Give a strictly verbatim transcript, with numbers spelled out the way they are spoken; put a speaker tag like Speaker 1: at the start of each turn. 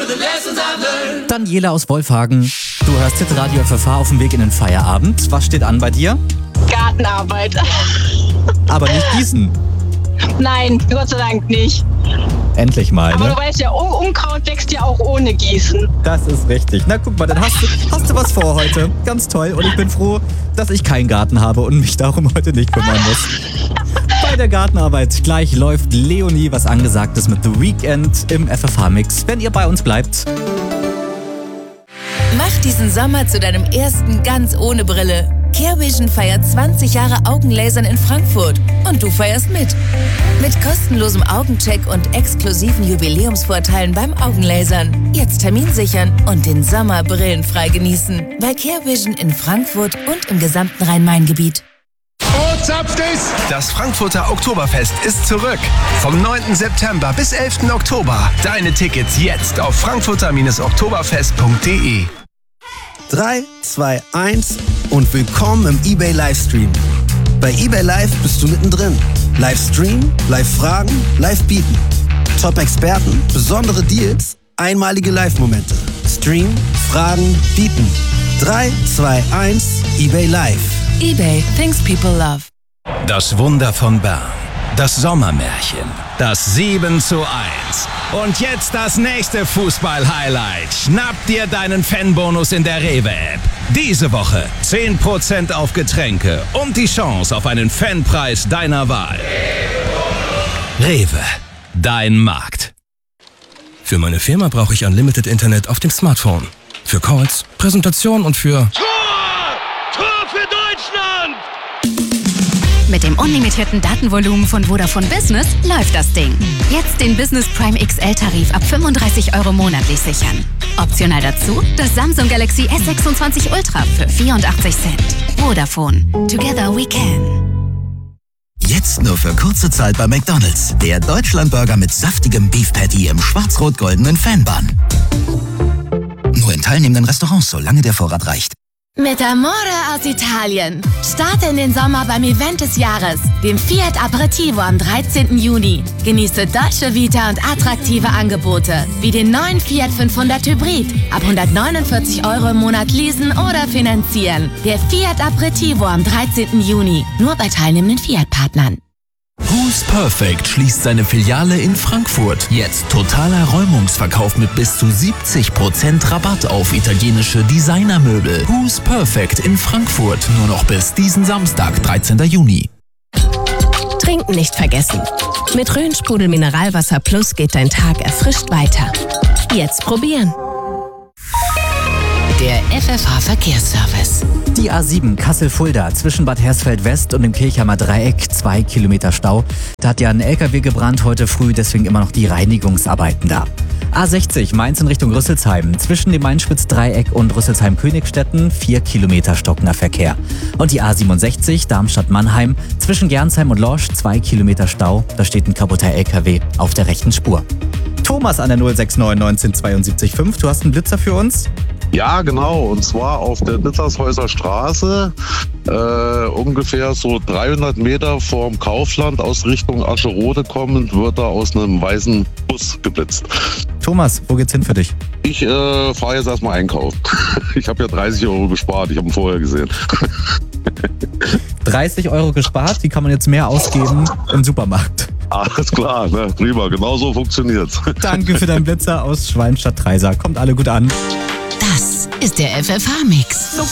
Speaker 1: Daniela aus Wolfhagen. Du hörst jetzt Radio F F H auf dem Weg in den Feierabend. Was steht an bei dir?
Speaker 2: Gartenarbeit.
Speaker 1: Aber nicht gießen.
Speaker 2: Nein, Gott sei Dank nicht.
Speaker 1: Endlich mal,
Speaker 2: Aber
Speaker 1: ne?
Speaker 2: du weißt ja, Unkraut wächst ja auch ohne Gießen.
Speaker 1: Das ist richtig. Na guck mal, dann hast du, hast du was vor heute. Ganz toll. Und ich bin froh, dass ich keinen Garten habe und mich darum heute nicht kümmern muss. Bei der Gartenarbeit gleich läuft Leonie, was angesagt ist mit The Weeknd im F F H-Mix, wenn ihr bei uns bleibt.
Speaker 3: Mach diesen Sommer zu deinem ersten ganz ohne Brille. CareVision feiert zwanzig Jahre Augenlasern in Frankfurt und du feierst mit. Mit kostenlosem Augencheck und exklusiven Jubiläumsvorteilen beim Augenlasern. Jetzt Termin sichern und den Sommer brillenfrei genießen. Bei CareVision in Frankfurt und im gesamten Rhein-Main-Gebiet.
Speaker 4: Oh, zapft es!
Speaker 5: Das Frankfurter Oktoberfest ist zurück. Vom neunten September bis elften Oktober. Deine Tickets jetzt auf frankfurter oktoberfest punkt de.
Speaker 6: drei, zwei, eins und willkommen im eBay Livestream. Bei eBay Live bist du mittendrin. Livestream, Live-Fragen, Live-Bieten. Top-Experten, besondere Deals, einmalige Live-Momente. Stream, Fragen, Bieten. drei, zwei, eins, eBay Live.
Speaker 3: eBay, things people love.
Speaker 5: Das Wunder von Bern. Das Sommermärchen. Das sieben zu eins. Und jetzt das nächste Fußball-Highlight. Schnapp dir deinen Fanbonus in der Rewe-App. Diese Woche zehn Prozent auf Getränke und die Chance auf einen Fanpreis deiner Wahl. Rewe. Dein Markt. Für meine Firma brauche ich Unlimited Internet auf dem Smartphone. Für Calls, Präsentation und für...
Speaker 4: Tor! Tor für Deutschland!
Speaker 7: Mit dem unlimitierten Datenvolumen von Vodafone Business läuft das Ding. Jetzt den Business Prime X L-Tarif ab fünfunddreißig Euro monatlich sichern. Optional dazu das Samsung Galaxy S sechsundzwanzig Ultra für vierundachtzig Cent. Vodafone. Together we can.
Speaker 8: Jetzt nur für kurze Zeit bei McDonald's. Der Deutschlandburger mit saftigem Beef Patty im schwarz-rot-goldenen Fanbun. Nur in teilnehmenden Restaurants, solange der Vorrat reicht.
Speaker 9: Mit Amore aus Italien. Starte in den Sommer beim Event des Jahres, dem Fiat Aperitivo am dreizehnten Juni. Genieße Dolce Vita und attraktive Angebote, wie den neuen Fiat fünfhundert Hybrid. Ab hundertneunundvierzig Euro im Monat leasen oder finanzieren. Der Fiat Aperitivo am dreizehnten Juni. Nur bei teilnehmenden Fiat-Partnern.
Speaker 10: Who's Perfect schließt seine Filiale in Frankfurt. Jetzt totaler Räumungsverkauf mit bis zu siebzig Prozent Rabatt auf italienische Designermöbel. Who's Perfect in Frankfurt. Nur noch bis diesen Samstag, dreizehnten Juni.
Speaker 11: Trinken nicht vergessen. Mit Rhön-Sprudel Mineralwasser Plus geht dein Tag erfrischt weiter. Jetzt probieren.
Speaker 3: Der F F H-Verkehrsservice.
Speaker 1: Die A sieben Kassel-Fulda zwischen Bad Hersfeld-West und dem Kirchheimer Dreieck, zwei Kilometer Stau. Da hat ja ein L K W gebrannt heute früh, deswegen immer noch die Reinigungsarbeiten da. A sechzig Mainz in Richtung Rüsselsheim, zwischen dem Main-Spitz-Dreieck und Rüsselsheim-Königstetten, vier Kilometer stockender Verkehr. Und die A siebenundsechzig Darmstadt-Mannheim, zwischen Gernsheim und Lorsch, zwei Kilometer Stau, da steht ein kaputter L K W auf der rechten Spur. Thomas an der null sechs neun neunzehn zweiundsiebzig fünf, du hast einen Blitzer für uns?
Speaker 12: Ja, genau. Und zwar auf der Dittershäuser Straße, äh, ungefähr so dreihundert Meter vorm Kaufland aus Richtung Ascherode kommend, wird da aus einem weißen Bus geblitzt.
Speaker 1: Thomas, wo geht's hin für dich?
Speaker 12: Ich äh, fahre jetzt erstmal einkaufen. Ich habe ja dreißig Euro gespart, ich habe ihn vorher gesehen.
Speaker 1: dreißig Euro gespart, die kann man jetzt mehr ausgeben im Supermarkt.
Speaker 12: Alles klar, ne? Prima, genau so funktioniert's.
Speaker 1: Danke für deinen Blitzer aus Schwalmstadt-Treisa. Kommt alle gut an.
Speaker 3: Das ist der F F H-Mix.
Speaker 1: So